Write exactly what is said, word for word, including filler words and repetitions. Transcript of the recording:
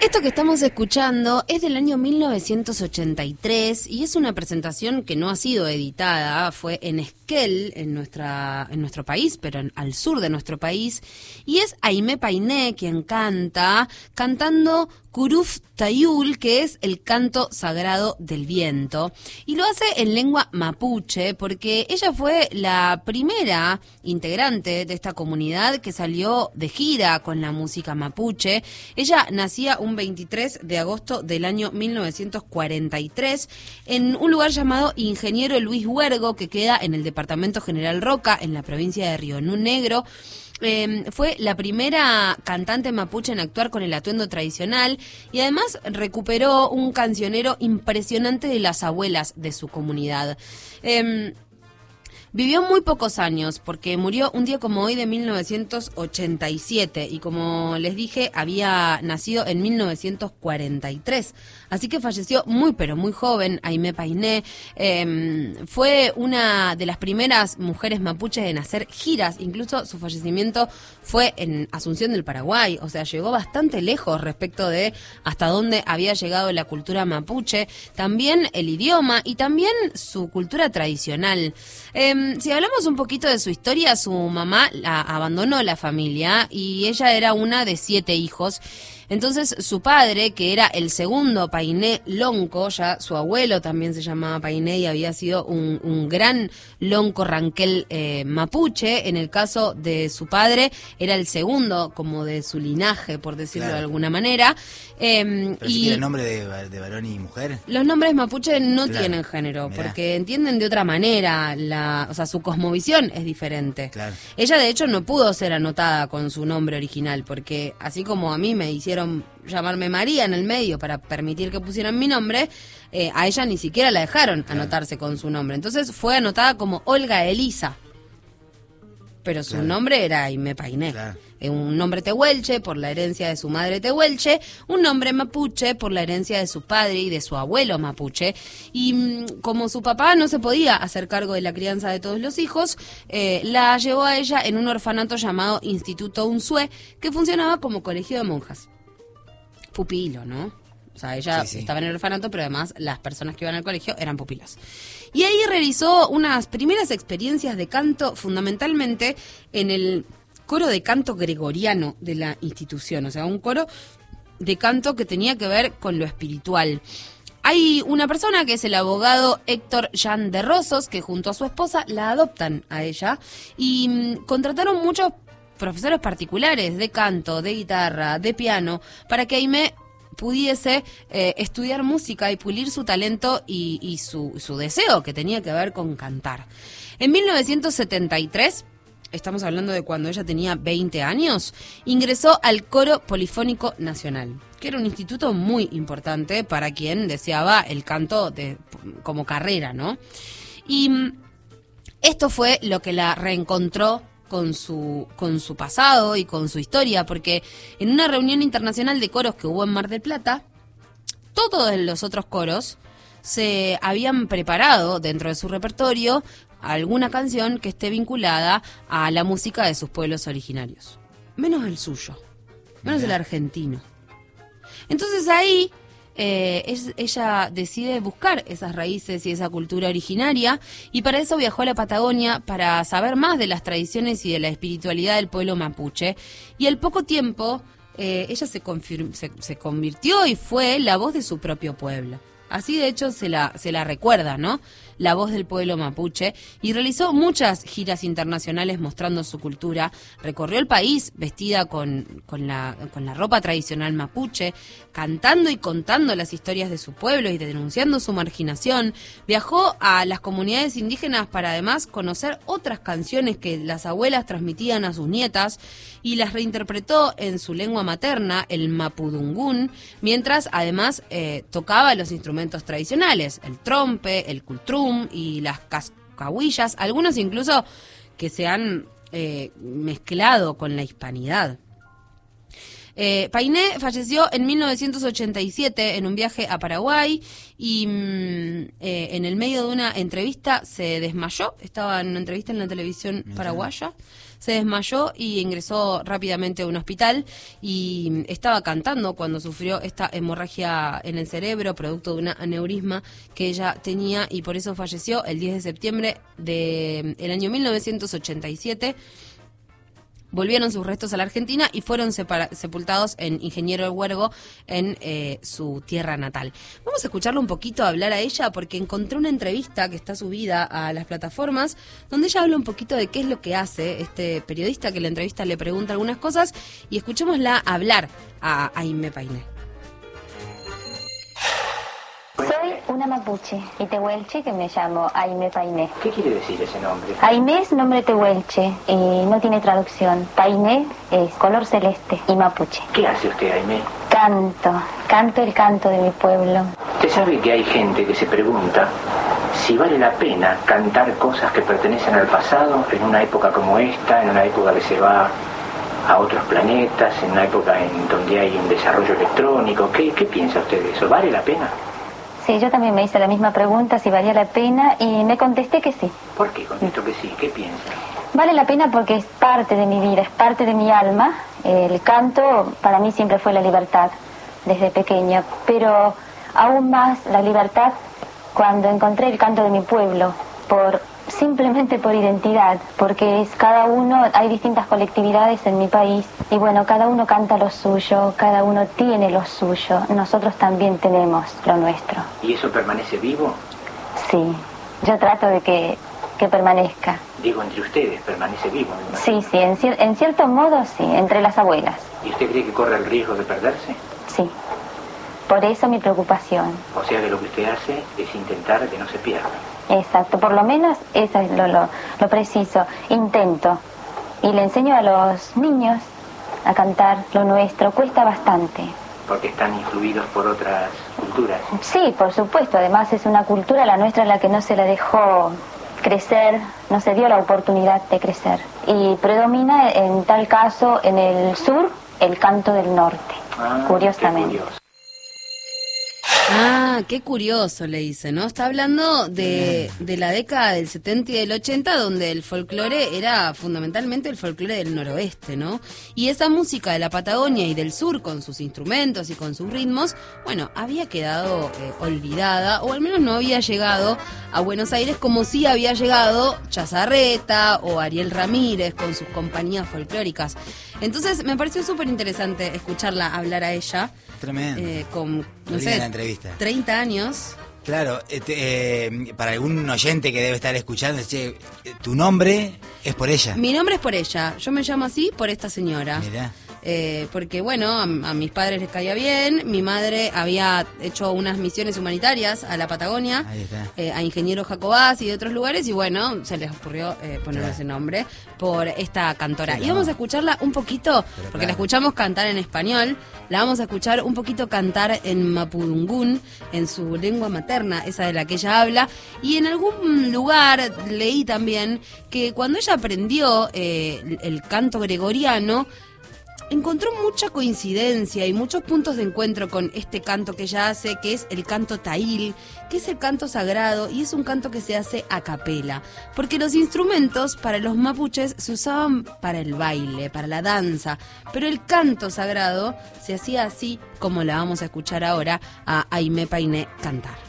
Esto que estamos escuchando es del año mil novecientos ochenta y tres y es una presentación que no ha sido editada, fue en Esquel, en nuestra en nuestro país, pero en, al sur de nuestro país, y es Aimé Painé quien canta, cantando Curuf Tayul, que es el canto sagrado del viento, y lo hace en lengua mapuche porque ella fue la primera integrante de esta comunidad que salió de gira con la música mapuche. Ella nacía un veintitrés de agosto del año mil novecientos cuarenta y tres en un lugar llamado Ingeniero Luis Huergo, que queda en el departamento General Roca, en la provincia de Río Negro. Eh, fue la primera cantante mapuche en actuar con el atuendo tradicional y además recuperó un cancionero impresionante de las abuelas de su comunidad. Eh, Vivió muy pocos años porque murió un día como hoy de mil novecientos ochenta y siete y como les dije había nacido en mil novecientos cuarenta y tres, así que falleció muy pero muy joven. Aimé Painé eh, fue una de las primeras mujeres mapuches en hacer giras, incluso su fallecimiento fue en Asunción del Paraguay, o sea, llegó bastante lejos respecto de hasta dónde había llegado la cultura mapuche, también el idioma y también su cultura tradicional. Eh, Si hablamos un poquito de su historia, su mamá la abandonó la familia y ella era una de siete hijos. Entonces su padre, que era el segundo Painé Lonco, ya su abuelo también se llamaba Painé y había sido un, un gran lonco ranquel eh, mapuche. En el caso de su padre era el segundo como de su linaje, por decirlo claro. de alguna manera. Eh, ¿Pero y si tiene nombre de, de varón y mujer? Los nombres mapuche no claro. tienen género, Mirá. porque entienden de otra manera, la, o sea, su cosmovisión es diferente. Claro. Ella de hecho no pudo ser anotada con su nombre original, porque así como a mí me hicieron llamarme María en el medio para permitir que pusieran mi nombre, eh, a ella ni siquiera la dejaron claro. anotarse con su nombre. Entonces fue anotada como Olga Elisa, pero su claro. nombre era Aimé Painé. Claro. Eh, un nombre tehuelche por la herencia de su madre tehuelche, un nombre mapuche por la herencia de su padre y de su abuelo mapuche. Y mmm, como su papá no se podía hacer cargo de la crianza de todos los hijos, eh, la llevó a ella en un orfanato llamado Instituto Unzué, que funcionaba como colegio de monjas. Pupilo, ¿no? O sea, ella sí, sí. estaba en el orfanato, pero además las personas que iban al colegio eran pupilos. Y ahí realizó unas primeras experiencias de canto, fundamentalmente en el coro de canto gregoriano de la institución. O sea, un coro de canto que tenía que ver con lo espiritual. Hay una persona que es el abogado Héctor Jan de Rosos, que junto a su esposa la adoptan a ella y mmm, contrataron muchos profesores particulares de canto, de guitarra, de piano, para que Aimé pudiese eh, estudiar música y pulir su talento y, y su, su deseo, que tenía que ver con cantar. En mil novecientos setenta y tres, estamos hablando de cuando ella tenía veinte años, ingresó al Coro Polifónico Nacional, que era un instituto muy importante para quien deseaba el canto de, como carrera, ¿no? Y esto fue lo que la reencontró con su con su pasado y con su historia, porque en una reunión internacional de coros que hubo en Mar del Plata, todos los otros coros se habían preparado dentro de su repertorio alguna canción que esté vinculada a la música de sus pueblos originarios, menos el suyo, menos el argentino. Entonces ahí Eh, es, ella decide buscar esas raíces y esa cultura originaria y para eso viajó a la Patagonia para saber más de las tradiciones y de la espiritualidad del pueblo mapuche, y al poco tiempo eh, ella se, confir- se, se convirtió y fue la voz de su propio pueblo. Así de hecho se la, se la recuerda, ¿no? La voz del pueblo mapuche, y realizó muchas giras internacionales mostrando su cultura. Recorrió el país vestida con, con, la, con la ropa tradicional mapuche, cantando y contando las historias de su pueblo y denunciando su marginación. Viajó a las comunidades indígenas para además conocer otras canciones que las abuelas transmitían a sus nietas y las reinterpretó en su lengua materna, el mapudungún, mientras además eh, tocaba los instrumentos tradicionales, el trompe, el cultrum y las cascahuillas, algunos incluso que se han eh, mezclado con la hispanidad. Eh, Painé falleció en mil novecientos ochenta y siete en un viaje a Paraguay y mm, eh, en el medio de una entrevista se desmayó. Estaba en una entrevista en la televisión paraguaya. se desmayó y ingresó rápidamente a un hospital y estaba cantando cuando sufrió esta hemorragia en el cerebro, producto de un aneurisma que ella tenía, y por eso falleció el diez de septiembre del año mil novecientos ochenta y siete. Volvieron sus restos a la Argentina y fueron separa- sepultados en Ingeniero del Huergo, en eh, su tierra natal. Vamos a escucharla un poquito, hablar a ella, porque encontré una entrevista que está subida a las plataformas, donde ella habla un poquito de qué es lo que hace este periodista que la entrevista le pregunta algunas cosas, y escuchémosla hablar a Aimé Painé. Soy una mapuche y tehuelche que me llamo Aimé Painé. ¿Qué quiere decir ese nombre? Aimé es nombre tehuelche y no tiene traducción. Painé es color celeste y mapuche. ¿Qué hace usted, Aimé? Canto, canto el canto de mi pueblo. Usted sabe que hay gente que se pregunta si vale la pena cantar cosas que pertenecen al pasado en una época como esta, en una época que se va a otros planetas, en una época en donde hay un desarrollo electrónico. ¿Qué, qué piensa usted de eso? ¿Vale la pena? Sí, yo también me hice la misma pregunta, si valía la pena, y me contesté que sí. ¿Por qué contesto que sí? ¿Qué piensa? Vale la pena porque es parte de mi vida, es parte de mi alma. El canto para mí siempre fue la libertad, desde pequeña, pero aún más la libertad cuando encontré el canto de mi pueblo, por simplemente por identidad, porque es cada uno, hay distintas colectividades en mi país, y bueno, cada uno canta lo suyo, cada uno tiene lo suyo, nosotros también tenemos lo nuestro. ¿Y eso permanece vivo? Sí, yo trato de que, que permanezca. Digo, entre ustedes, permanece vivo. ¿No? Sí, sí, en, cier- en cierto modo sí, entre las abuelas. ¿Y usted cree que corre el riesgo de perderse? Sí, por eso mi preocupación. O sea que lo que usted hace es intentar que no se pierda. Exacto, por lo menos eso es lo, lo, lo preciso. Intento. Y le enseño a los niños a cantar lo nuestro. Cuesta bastante. Porque están influidos por otras culturas. Sí, por supuesto. Además es una cultura, la nuestra, la que no se la dejó crecer, no se dio la oportunidad de crecer. Y predomina en tal caso en el sur el canto del norte, Ah, curiosamente. qué curioso. Ah, qué curioso, le dice, ¿no? Está hablando de, de la década del setenta y del ochenta, donde el folclore era fundamentalmente el folclore del noroeste, ¿no? Y esa música de la Patagonia y del sur, con sus instrumentos y con sus ritmos, bueno, había quedado eh, olvidada, o al menos no había llegado a Buenos Aires como sí había llegado Chazarreta o Ariel Ramírez con sus compañías folclóricas. Entonces me pareció súper interesante escucharla hablar a ella. Tremendo. Eh, con, no Linda sé, la entrevista. treinta años. Claro, este, eh, para algún oyente que debe estar escuchando, che, tu nombre es por ella. Mi nombre es por ella. Yo me llamo así por esta señora. Mirá. Eh, porque, bueno, a, a mis padres les caía bien. Mi madre había hecho unas misiones humanitarias a la Patagonia, Ahí está. eh, a Ingeniero Jacobás y de otros lugares. Y, bueno, se les ocurrió eh, ponerle Claro. ese nombre por esta cantora. Sí, y no. vamos a escucharla un poquito, Pero porque la claro. escuchamos cantar en español. La vamos a escuchar un poquito cantar en mapudungún, en su lengua materna, esa de la que ella habla. Y en algún lugar leí también que cuando ella aprendió eh, el, el canto gregoriano, encontró mucha coincidencia y muchos puntos de encuentro con este canto que ella hace, que es el canto taíl, que es el canto sagrado, y es un canto que se hace a capela, porque los instrumentos para los mapuches se usaban para el baile, para la danza, pero el canto sagrado se hacía así como la vamos a escuchar ahora a Aimé Painé cantar.